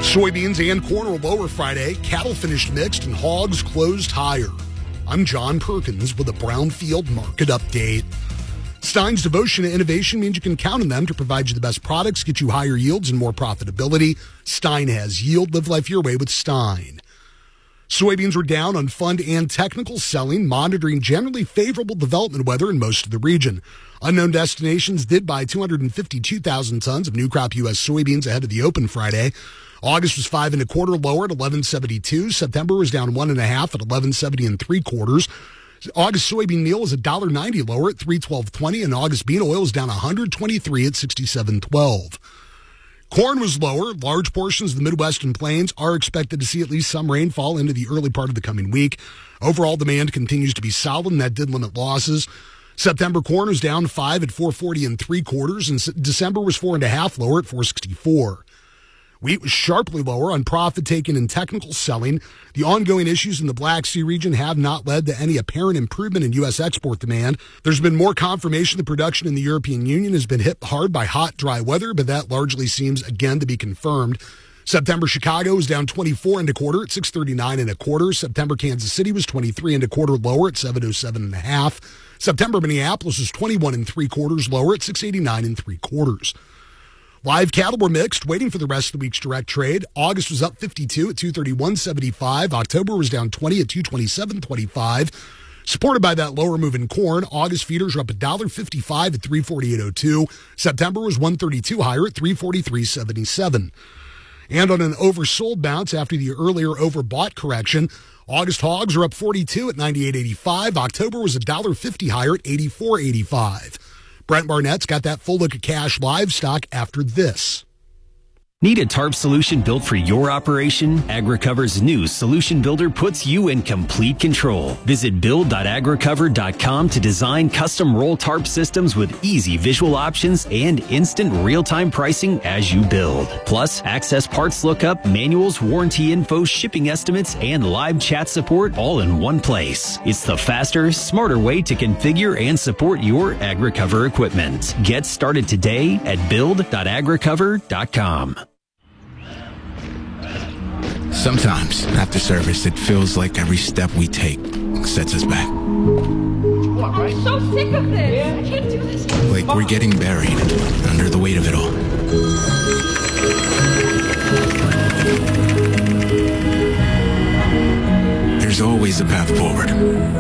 Soybeans and corn are lower Friday. Cattle finished mixed and hogs closed higher. I'm John Perkins with a Brownfield Market Update. Stein's devotion to innovation means you can count on them to provide you the best products, get you higher yields and more profitability. Stein has yield. Live life your way with Stein. Soybeans were down on fund and technical selling, monitoring generally favorable development weather in most of the region. Unknown Destinations did buy 252,000 tons of new crop U.S. soybeans ahead of the open Friday. August was 5 1/4 lower at 11.72. September was down 1.5 at 11.70 3/4. August soybean meal is $1.90 lower at $3.1220, and August bean oil is down $123 at $67.12. Corn was lower. Large portions of the Midwest and Plains are expected to see at least some rainfall into the early part of the coming week. Overall demand continues to be solid, and that did limit losses. September corn was down 5 at 4.40 3/4, and December was 4.5 lower at 4.64. Wheat was sharply lower on profit taken in technical selling. The ongoing issues in the Black Sea region have not led to any apparent improvement in U.S. export demand. There's been more confirmation that production in the European Union has been hit hard by hot, dry weather, but that largely seems again to be confirmed. September Chicago was down 24 1/4 at 6.39 1/4. September Kansas City was 23 1/4 lower at 7.07 1/2. September Minneapolis was 21 3/4 lower at 6.89 3/4. Live cattle were mixed, waiting for the rest of the week's direct trade. August was up 52 at 231.75. October was down 20 at 227.25. Supported by that lower move in corn, August feeders were up $1.55 at 348.02. September was 132 higher at 343.77. And on an oversold bounce after the earlier overbought correction, August hogs are up 42 at 98.85. October was $1.50 higher at 84.85. Brent Barnett's got that full look at cash livestock after this. Need a tarp solution built for your operation? AgriCover's new solution builder puts you in complete control. Visit build.agricover.com to design custom roll tarp systems with easy visual options and instant real-time pricing as you build. Plus, access parts lookup, manuals, warranty info, shipping estimates, and live chat support all in one place. It's the faster, smarter way to configure and support your AgriCover equipment. Get started today at build.agricover.com. Sometimes, after service, it feels like every step we take sets us back. I'm so sick of this. I can't do this. Like we're getting buried under the weight of it all. There's always a path forward.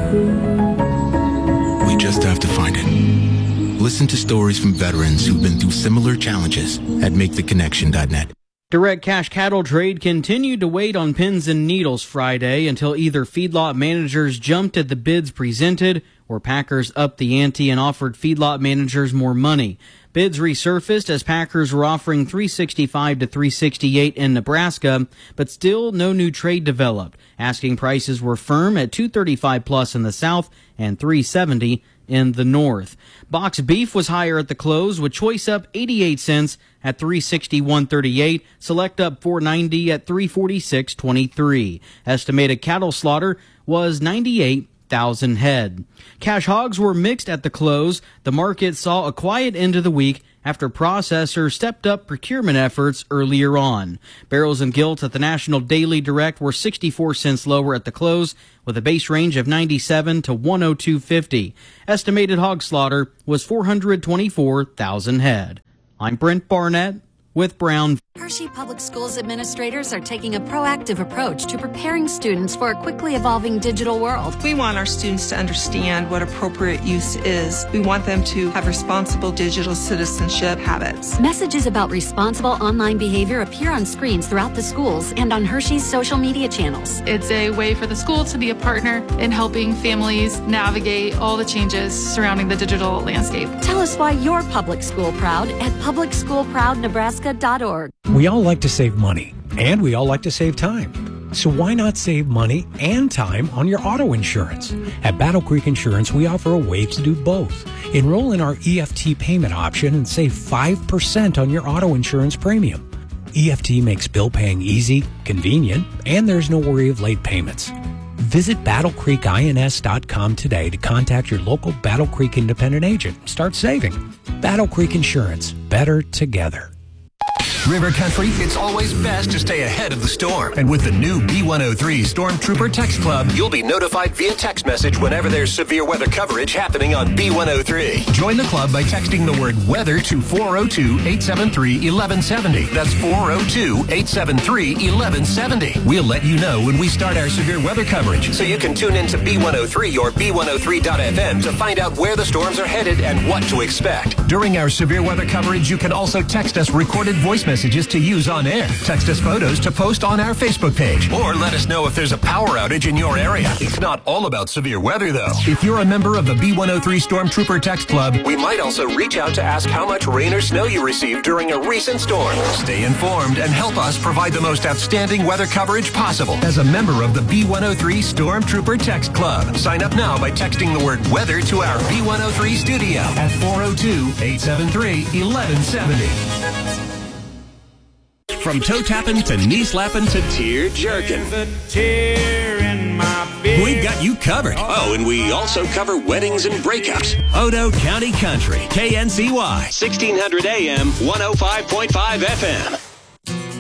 We just have to find it. Listen to stories from veterans who've been through similar challenges at MakeTheConnection.net. Direct cash cattle trade continued to wait on pins and needles Friday until either feedlot managers jumped at the bids presented or packers upped the ante and offered feedlot managers more money. Bids resurfaced as packers were offering $365 to $368 in Nebraska, but still no new trade developed. Asking prices were firm at $235 plus in the south and $370 in the north. Box beef was higher at the close, with choice up 88 cents at $361.38, select up $4.90 at $346.23. Estimated cattle slaughter was 98,000 head. Cash hogs were mixed at the close. The market saw a quiet end of the week after processors stepped up procurement efforts earlier on. Barrels and gilts at the National Daily Direct were 64 cents lower at the close, with a base range of 97 to 102.50. Estimated hog slaughter was 424,000 head. I'm Brent Barnett with Brown. Hershey Public Schools administrators are taking a proactive approach to preparing students for a quickly evolving digital world. We want our students to understand what appropriate use is. We want them to have responsible digital citizenship habits. Messages about responsible online behavior appear on screens throughout the schools and on Hershey's social media channels. It's a way for the school to be a partner in helping families navigate all the changes surrounding the digital landscape. Tell us why you're public school proud at publicschoolproudnebraska.org. We all like to save money, and we all like to save time. So why not save money and time on your auto insurance? At Battle Creek Insurance, we offer a way to do both. Enroll in our EFT payment option and save 5% on your auto insurance premium. EFT makes bill paying easy, convenient, and there's no worry of late payments. Visit BattleCreekINS.com today to contact your local Battle Creek independent agent. Start saving. Battle Creek Insurance. Better together. River Country, it's always best to stay ahead of the storm. And with the new B103 Stormtrooper Text Club, you'll be notified via text message whenever there's severe weather coverage happening on B103. Join the club by texting the word weather to 402-873-1170. That's 402-873-1170. We'll let you know when we start our severe weather coverage, so you can tune into B103 or B103.FM to find out where the storms are headed and what to expect. During our severe weather coverage, you can also text us recorded voice messages to use on air. Text us photos to post on our Facebook page. Or let us know if there's a power outage in your area. It's not all about severe weather, though. If you're a member of the B103 Stormtrooper Text Club, we might also reach out to ask how much rain or snow you received during a recent storm. Stay informed and help us provide the most outstanding weather coverage possible as a member of the B103 Stormtrooper Text Club. Sign up now by texting the word weather to our B103 studio at 402-873-1170. From toe tapping to knee slapping to tear jerking, we've got you covered. Oh, and we also cover weddings and breakups. Odo County Country, KNCY, 1600 AM, 105.5 FM.